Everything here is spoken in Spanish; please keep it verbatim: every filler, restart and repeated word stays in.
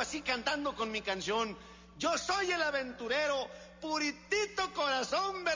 así cantando con mi canción. Yo soy el aventurero, puritito corazón